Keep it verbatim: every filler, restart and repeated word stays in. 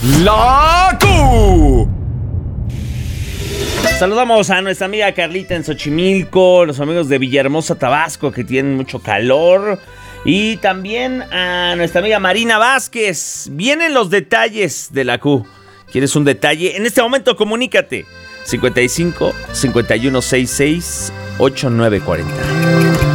La Q. Saludamos a nuestra amiga Carlita en Xochimilco, los amigos de Villahermosa, Tabasco, que tienen mucho calor. Y también a nuestra amiga Marina Vázquez. Vienen los detalles de la Q. ¿Quieres un detalle? En este momento comunícate. cincuenta y cinco, cincuenta y uno, sesenta y seis, ochenta y nueve cuarenta.